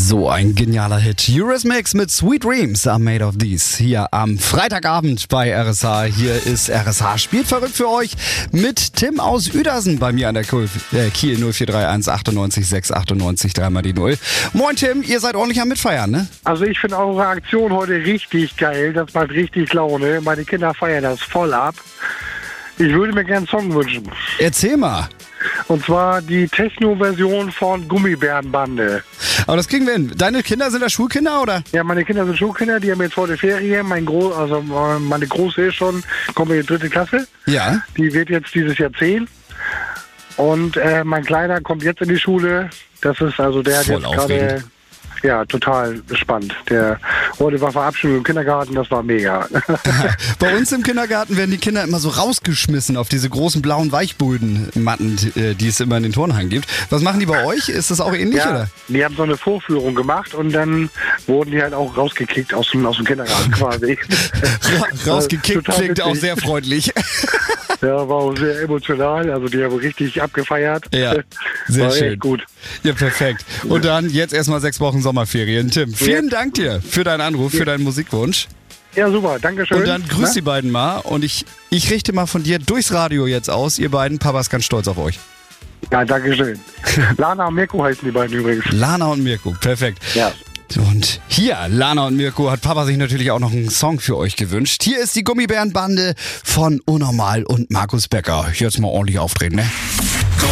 So ein genialer Hit. Eurismix mit Sweet Dreams are made of these. Hier am Freitagabend bei RSH. Hier ist RSH spielt verrückt für euch mit Tim aus Uedersen bei mir an der Kiel 0431 98 698 3 die 0. Moin Tim, ihr seid ordentlich am Mitfeiern, ne? Also ich finde eure Aktion heute richtig geil. Das macht richtig Laune. Meine Kinder feiern das voll ab. Ich würde mir gerne einen Song wünschen. Erzähl mal. Und zwar die Techno-Version von Gummibärenbande. Aber das kriegen wir hin. Deine Kinder sind da Schulkinder, oder? Ja, meine Kinder sind Schulkinder, die haben jetzt heute Ferien. Meine Große ist schon, kommt in die 3. Klasse. Ja. Die wird jetzt dieses Jahr 10. Und mein Kleiner kommt jetzt in die Schule. Das ist also der, Voll jetzt gerade... Ja, total spannend. Heute war Verabschiedung im Kindergarten, das war mega. Bei uns im Kindergarten werden die Kinder immer so rausgeschmissen auf diese großen blauen Weichbodenmatten, die es immer in den Turnhallen gibt. Was machen die bei euch? Ist das auch ähnlich, ja, oder? Die haben so eine Vorführung gemacht und dann wurden die halt auch rausgekickt aus dem Kindergarten quasi. Rausgekickt klingt auch sehr freundlich. Ja, war auch sehr emotional, also die haben richtig abgefeiert. Ja, sehr war schön. echt gut. Ja, perfekt. Und dann jetzt erstmal 6 Wochen Sommerferien. Tim, vielen Dank dir für deinen Anruf, für deinen Musikwunsch. Ja, super, danke schön. Und dann grüß die beiden mal und ich richte mal von dir durchs Radio jetzt aus. Ihr beiden, Papa ist ganz stolz auf euch. Ja, danke schön. Lana und Mirko heißen die beiden übrigens. Lana und Mirko, perfekt. Ja. Und hier, Lana und Mirko, hat Papa sich natürlich auch noch einen Song für euch gewünscht. Hier ist die Gummibärenbande von Unnormal und Markus Becker. Jetzt mal ordentlich auftreten, ne?